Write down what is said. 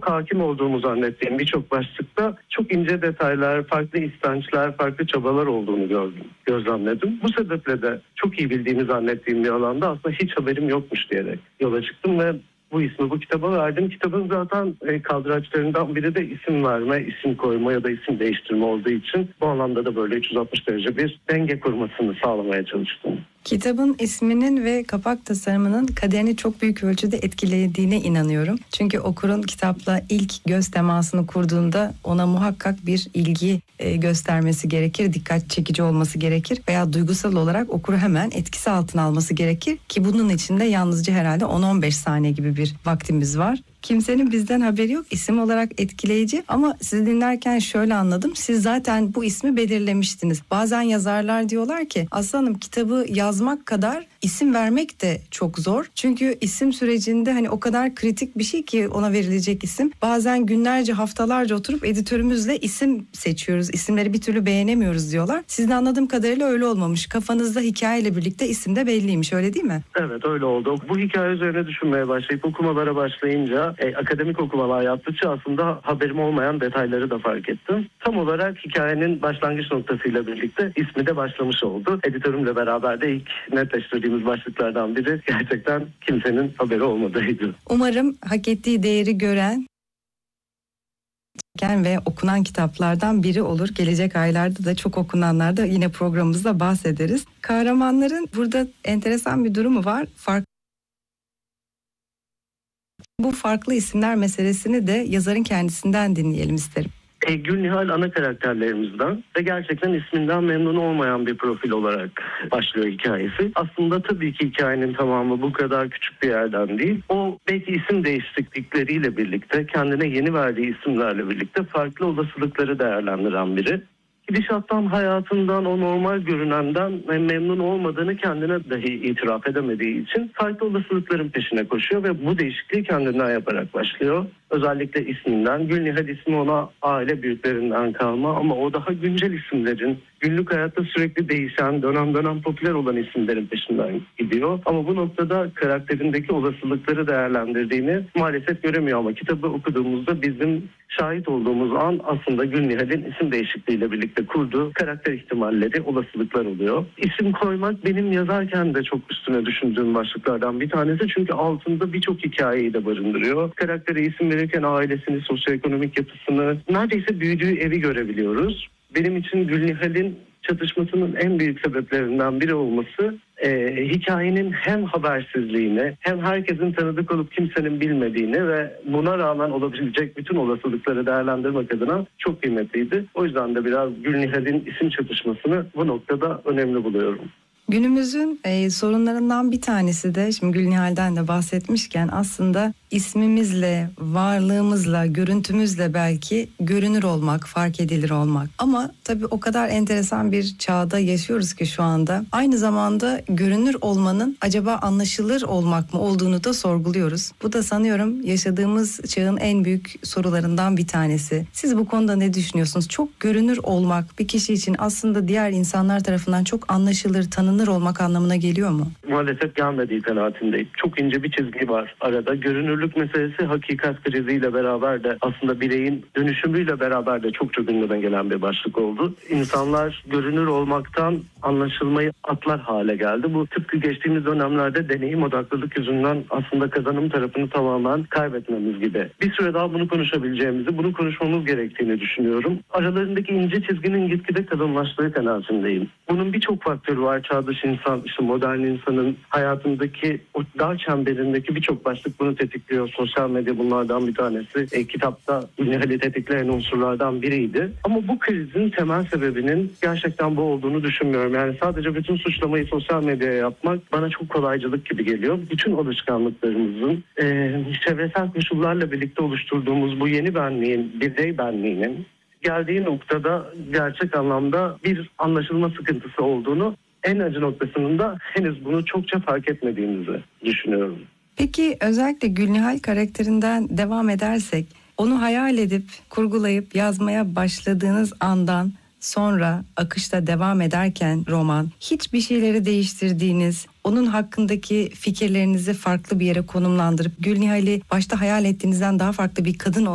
çok hakim olduğumu zannettiğim birçok başlıkta çok ince detaylar, farklı istençler, farklı çabalar olduğunu gözlemledim. Bu sebeple de çok iyi bildiğimi zannettiğim bir alanda aslında hiç haberim yokmuş diyerek yola çıktım ve bu ismi bu kitaba verdim. Kitabın zaten kaldıraçlarından biri de isim verme, isim koyma ya da isim değiştirme olduğu için bu anlamda da böyle 360 derece bir denge kurmasını sağlamaya çalıştım. Kitabın isminin ve kapak tasarımının kaderini çok büyük ölçüde etkilediğine inanıyorum. Çünkü okurun kitapla ilk göz temasını kurduğunda ona muhakkak bir ilgi göstermesi gerekir, dikkat çekici olması gerekir veya duygusal olarak okuru hemen etkisi altına alması gerekir ki bunun için de yalnızca herhalde 10-15 saniye gibi bir vaktimiz var. Kimsenin bizden haberi yok. İsim olarak etkileyici ama sizi dinlerken şöyle anladım. Siz zaten bu ismi belirlemiştiniz. Bazen yazarlar diyorlar ki Aslı Hanım kitabı yazmak kadar isim vermek de çok zor. Çünkü isim sürecinde hani o kadar kritik bir şey ki ona verilecek isim. Bazen günlerce haftalarca oturup editörümüzle isim seçiyoruz. İsimleri bir türlü beğenemiyoruz diyorlar. Sizin anladığım kadarıyla öyle olmamış. Kafanızda hikayeyle birlikte isim de belliymiş, öyle değil mi? Evet, öyle oldu. Bu hikaye üzerine düşünmeye başlayıp okumalara başlayınca akademik okumalar yaptıkça aslında haberim olmayan detayları da fark ettim. Tam olarak hikayenin başlangıç noktasıyla birlikte ismi de başlamış oldu. Editörümle beraber de ilk netleştirdiğimiz başlıklardan biri gerçekten kimsenin haberi olmadığıydı. Umarım hak ettiği değeri gören ve okunan kitaplardan biri olur. Gelecek aylarda da çok okunanlarda yine programımızda bahsederiz. Kahramanların burada enteresan bir durumu var. Bu farklı isimler meselesini de yazarın kendisinden dinleyelim isterim. Gülnihal ana karakterlerimizden ve gerçekten isminden memnun olmayan bir profil olarak başlıyor hikayesi. Aslında tabii ki hikayenin tamamı bu kadar küçük bir yerden değil. O belki isim değişiklikleriyle birlikte kendine yeni verdiği isimlerle birlikte farklı olasılıkları değerlendiren biri. Gidişattan, hayatından, o normal görünenden memnun olmadığını kendine dahi itiraf edemediği için farklı olasılıkların peşine koşuyor ve bu değişikliği kendinden yaparak başlıyor. Özellikle isminden. Gülnihal ismi ona aile büyüklerinden kalma ama o daha güncel isimlerin, günlük hayatta sürekli değişen, dönem dönem popüler olan isimlerin peşinden gidiyor. Ama bu noktada karakterindeki olasılıkları değerlendirdiğini maalesef göremiyor ama kitabı okuduğumuzda bizim şahit olduğumuz an aslında Gülnihal'in isim değişikliğiyle birlikte kurduğu karakter ihtimalleri, olasılıklar oluyor. İsim koymak benim yazarken de çok üstüne düşündüğüm başlıklardan bir tanesi çünkü altında birçok hikayeyi de barındırıyor. Karaktere isim verirken ailesini, sosyoekonomik yapısını, neredeyse büyüdüğü evi görebiliyoruz. Benim için Gülnihal'in çatışmasının en büyük sebeplerinden biri olması hikayenin hem habersizliğini hem herkesin tanıdık olup kimsenin bilmediğini ve buna rağmen olabilecek bütün olasılıkları değerlendirmek adına çok kıymetliydi. O yüzden de biraz Gülnihal'in isim çatışmasını bu noktada önemli buluyorum. Günümüzün sorunlarından bir tanesi de şimdi Gülnihal'den de bahsetmişken aslında ismimizle, varlığımızla, görüntümüzle belki görünür olmak, fark edilir olmak. Ama tabii o kadar enteresan bir çağda yaşıyoruz ki şu anda. Aynı zamanda görünür olmanın acaba anlaşılır olmak mı olduğunu da sorguluyoruz. Bu da sanıyorum yaşadığımız çağın en büyük sorularından bir tanesi. Siz bu konuda ne düşünüyorsunuz? Çok görünür olmak bir kişi için aslında diğer insanlar tarafından çok anlaşılır, tanınır olmak anlamına geliyor mu? Maalesef gelmediği kanaatindeyim. Çok ince bir çizgi var arada. Görünürlük meselesi hakikat kriziyle beraber de aslında bireyin dönüşümüyle beraber de çok gündeme gelen bir başlık oldu. İnsanlar görünür olmaktan anlaşılmayı atlar hale geldi. Bu tıpkı geçtiğimiz dönemlerde deneyim odaklılık yüzünden aslında kazanım tarafını tamamen kaybetmemiz gibi. Bir süre daha bunu konuşabileceğimizi, bunu konuşmamız gerektiğini düşünüyorum. Aralarındaki ince çizginin gitgide kalınlaştığı kanaatindeyim. Bunun birçok faktörü var. Çağdaş insan, işte modern insanın hayatındaki o dar çemberindeki birçok başlık bunu tetikliyor. Sosyal medya bunlardan bir tanesi. Kitapta Gülnihal'i tetikleyen unsurlardan biriydi. Ama bu krizin temel sebebinin gerçekten bu olduğunu düşünmüyorum. Yani sadece bütün suçlamayı sosyal medyaya yapmak bana çok kolaycılık gibi geliyor. Bütün alışkanlıklarımızın çevresel koşullarla birlikte oluşturduğumuz bu yeni benliğin, birey benliğinin geldiği noktada gerçek anlamda bir anlaşılma sıkıntısı olduğunu, en acı noktasının da henüz bunu çokça fark etmediğimizi düşünüyorum. Peki özellikle Gülnihal karakterinden devam edersek, onu hayal edip, kurgulayıp yazmaya başladığınız andan sonra akışta devam ederken roman, hiçbir şeyleri değiştirdiğiniz, onun hakkındaki fikirlerinizi farklı bir yere konumlandırıp Gülnihal'i başta hayal ettiğinizden daha farklı bir kadın